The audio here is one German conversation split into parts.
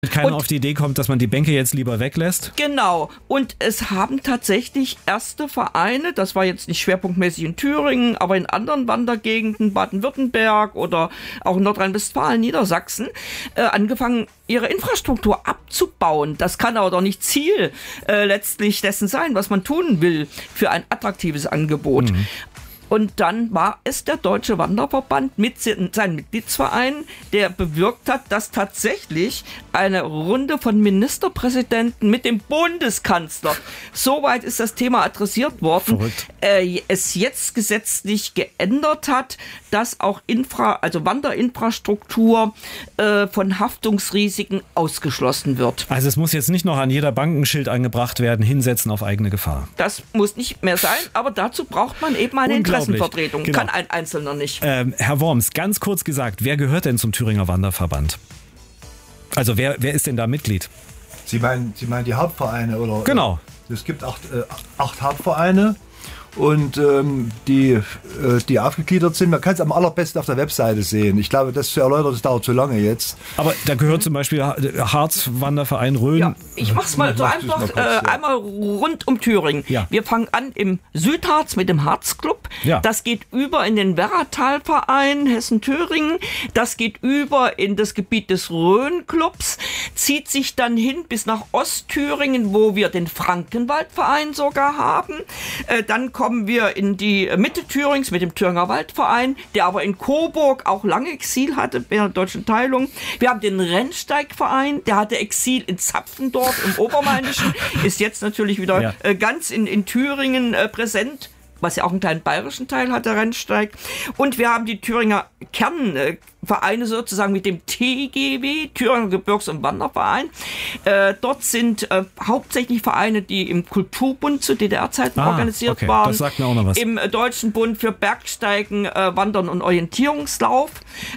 Keiner auf die Idee kommt, dass man die Bänke jetzt lieber weglässt. Genau. Und es haben tatsächlich erste Vereine, das war jetzt nicht schwerpunktmäßig in Thüringen, aber in anderen Wandergegenden, Baden-Württemberg oder auch in Nordrhein-Westfalen, Niedersachsen, angefangen, ihre Infrastruktur abzubauen. Das kann aber doch nicht Ziel letztlich dessen sein, was man tun will für ein attraktives Angebot. Und dann war es der Deutsche Wanderverband mit seinen Mitgliedsvereinen, der bewirkt hat, dass tatsächlich eine Runde von Ministerpräsidenten mit dem Bundeskanzler, soweit ist das Thema adressiert worden, es jetzt gesetzlich geändert hat, dass auch Wanderinfrastruktur von Haftungsrisiken ausgeschlossen wird. Also es muss jetzt nicht noch an jeder Bank ein Schild angebracht werden, hinsetzen auf eigene Gefahr. Das muss nicht mehr sein, aber dazu braucht man eben eine Interessenvertretung. Genau. Kann ein Einzelner nicht. Herr Worms, ganz kurz gesagt, wer gehört denn zum Thüringer Wanderverband? Also wer ist denn da Mitglied? Sie meinen die Hauptvereine, oder? Genau. Es gibt acht Hauptvereine. Und die aufgegliedert sind, man kann es am allerbesten auf der Webseite sehen. Ich glaube, das zu erläutern, das dauert zu lange jetzt. Aber da gehört zum Beispiel Harz-Wanderverein Rhön. Ja, ich mach's mal so einfach einmal rund um Thüringen. Ja. Wir fangen an im Südharz mit dem Harzclub. Ja. Das geht über in den Werratalverein Hessen-Thüringen. Das geht über in das Gebiet des Rhön-Clubs. Zieht sich dann hin bis nach Ostthüringen, wo wir den Frankenwaldverein sogar haben. Dann kommen wir in die Mitte Thürings mit dem Thüringer Waldverein, der aber in Coburg auch lange Exil hatte während der deutschen Teilung. Wir haben den Rennsteigverein, der hatte Exil in Zapfendorf im Obermainischen, ist jetzt natürlich wieder ganz in Thüringen präsent, was ja auch einen kleinen bayerischen Teil hat, der Rennsteig. Und wir haben die Thüringer Kernvereine sozusagen mit dem TGW, Thüringer Gebirgs- und Wanderverein. Dort sind hauptsächlich Vereine, die im Kulturbund zu DDR-Zeiten organisiert waren. Das sagt mir auch noch was. Im Deutschen Bund für Bergsteigen, Wandern und Orientierungslauf,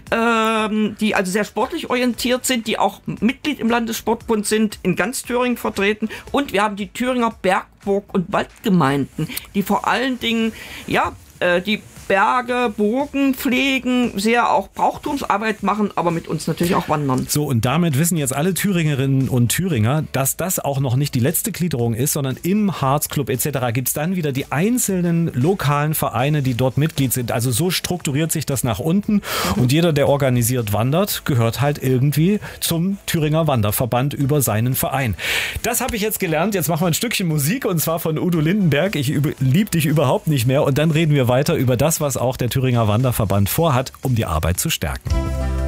die also sehr sportlich orientiert sind, die auch Mitglied im Landessportbund sind, in ganz Thüringen vertreten. Und wir haben die Thüringer Bergburg- und Waldgemeinden, die vor allen Dingen, die Berge, Burgen pflegen, sehr auch Brauchtumsarbeit machen, aber mit uns natürlich auch wandern. So, und damit wissen jetzt alle Thüringerinnen und Thüringer, dass das auch noch nicht die letzte Gliederung ist, sondern im Harzclub etc. gibt es dann wieder die einzelnen lokalen Vereine, die dort Mitglied sind. Also so strukturiert sich das nach unten und jeder, der organisiert wandert, gehört halt irgendwie zum Thüringer Wanderverband über seinen Verein. Das habe ich jetzt gelernt. Jetzt machen wir ein Stückchen Musik und zwar von Udo Lindenberg. Ich lieb dich überhaupt nicht mehr und dann reden wir weiter über das, was auch der Thüringer Wanderverband vorhat, um die Arbeit zu stärken.